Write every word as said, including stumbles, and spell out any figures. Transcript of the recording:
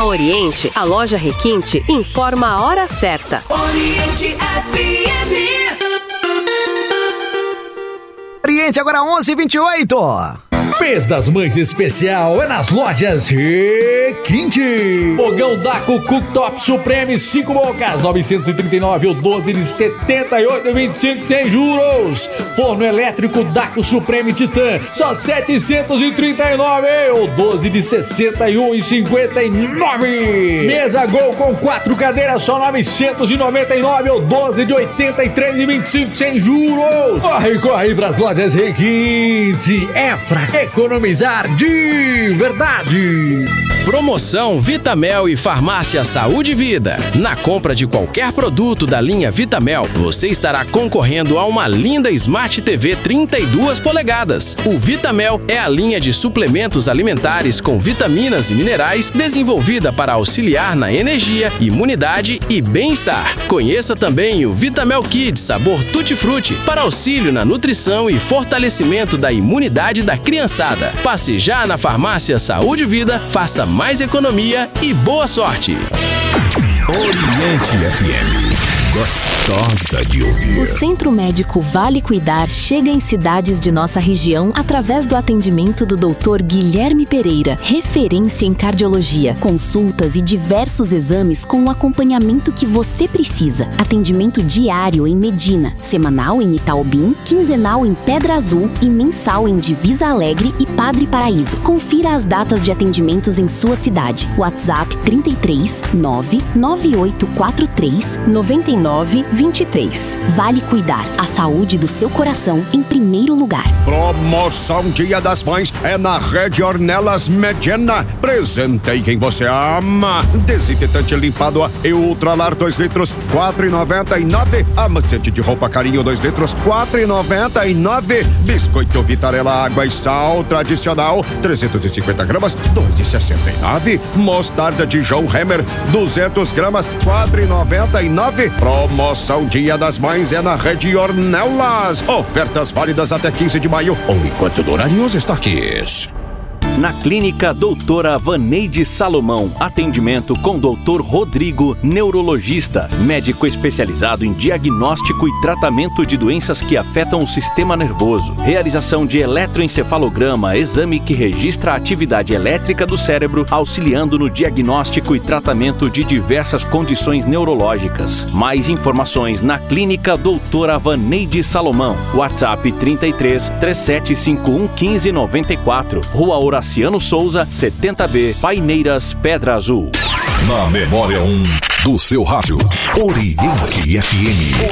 Oriente, a loja Requinte informa a hora certa. Oriente F M. Oriente, agora onze e vinte e oito. Mês das Mães especial é nas lojas Requinte. Fogão Daco Cooktop Supreme cinco bocas, novecentos e trinta e nove, ou doze de setenta e oito e vinte e cinco sem juros. Forno elétrico Daco Supreme Titan, só setecentos e trinta e nove, ou doze de sessenta e um e cinquenta e nove. Mesa Gol com quatro cadeiras, só novecentos e noventa e nove, ou doze de oitenta e três e vinte e cinco sem juros. Corre, corre pras lojas Requinte. É pra economizar de verdade. Promoção Vitamel e Farmácia Saúde e Vida. Na compra de qualquer produto da linha Vitamel, você estará concorrendo a uma linda Smart T V trinta e duas polegadas. O Vitamel é a linha de suplementos alimentares com vitaminas e minerais desenvolvida para auxiliar na energia, imunidade e bem-estar. Conheça também o Vitamel Kids sabor Tutti Frutti para auxílio na nutrição e fortalecimento da imunidade da criançada. Passe já na Farmácia Saúde e Vida, faça mais economia e boa sorte. Oriente F M. Gostosa de ouvir. O Centro Médico Vale Cuidar chega em cidades de nossa região através do atendimento do doutor Guilherme Pereira, referência em cardiologia, consultas e diversos exames com o acompanhamento que você precisa. Atendimento diário em Medina, semanal em Itaobim, quinzenal em Pedra Azul e mensal em Divisa Alegre e Padre Paraíso. Confira as datas de atendimentos em sua cidade. WhatsApp trinta e três, nove nove oito quatro três, noventa e nove, vinte e três. Vale Cuidar, a saúde do seu coração em primeiro lugar. Promoção Dia das Mães é na Rede Ornelas Medina. Presentei quem você ama. Desinfetante limpador e Ultralar dois litros, quatro reais e noventa e nove. Amaciante de roupa Carinho dois litros, quatro reais e noventa e nove. Biscoito Vitarella Água e Sal tradicional, trezentos e cinquenta gramas, dois reais e sessenta e nove. Mostarda de João Hammer, duzentas gramas, quatro reais e noventa e nove. Promoção Dia das Mães é na Rede Ornelas. Ofertas válidas até quinze de maio ou enquanto durarem os estoques. Na Clínica Doutora Vaneide Salomão, atendimento com doutor Rodrigo, neurologista, médico especializado em diagnóstico e tratamento de doenças que afetam o sistema nervoso. Realização de eletroencefalograma, exame que registra a atividade elétrica do cérebro, auxiliando no diagnóstico e tratamento de diversas condições neurológicas. Mais informações na Clínica Doutora Vaneide Salomão. WhatsApp trinta e três, três sete cinco um, um cinco nove quatro. Rua Horaciano Souza, setenta B, Paineiras, Pedra Azul. Na memória um do seu rádio, Oriente F M.